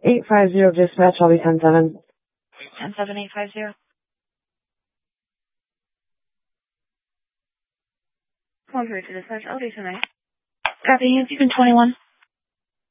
850 dispatch, I'll be 10-7. 10-7-850. Call through to dispatch, I'll be tonight. Copy, you can 21.